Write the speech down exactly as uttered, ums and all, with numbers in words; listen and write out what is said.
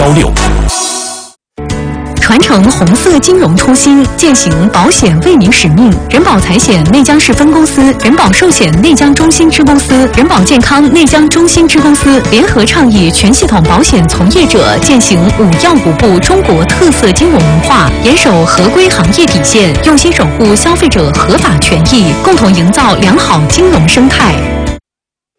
六。 传承红色金融初心，践行保险为民使命。人保财险内江市分公司、人保寿险内江中心支公司、人保健康内江中心支公司联合倡议全系统保险从业者践行五要五不中国特色金融文化，严守合规行业底线，用心守护消费者合法权益，共同营造良好金融生态。